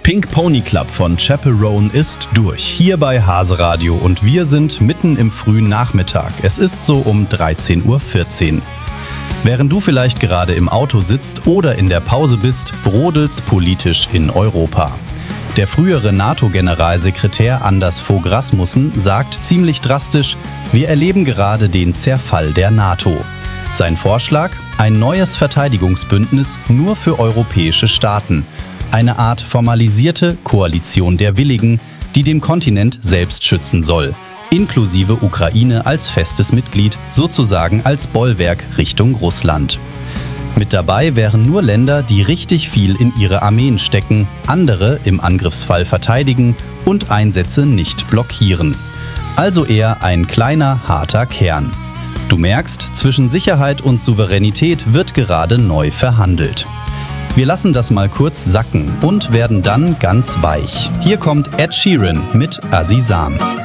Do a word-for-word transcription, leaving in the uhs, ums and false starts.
Pink Pony Club von Chaperone ist durch, hier bei Hase Radio, und wir sind mitten im frühen Nachmittag. Es ist so um dreizehn Uhr vierzehn. Während du vielleicht gerade im Auto sitzt oder in der Pause bist, brodelt's politisch in Europa. Der frühere NATO-Generalsekretär Anders Fogh Rasmussen sagt ziemlich drastisch: Wir erleben gerade den Zerfall der NATO. Sein Vorschlag? Ein neues Verteidigungsbündnis nur für europäische Staaten. Eine Art formalisierte Koalition der Willigen, die den Kontinent selbst schützen soll, inklusive Ukraine als festes Mitglied, sozusagen als Bollwerk Richtung Russland. Mit dabei wären nur Länder, die richtig viel in ihre Armeen stecken, andere im Angriffsfall verteidigen und Einsätze nicht blockieren. Also eher ein kleiner, harter Kern. Du merkst, zwischen Sicherheit und Souveränität wird gerade neu verhandelt. Wir lassen das mal kurz sacken und werden dann ganz weich. Hier kommt Ed Sheeran mit Azizam.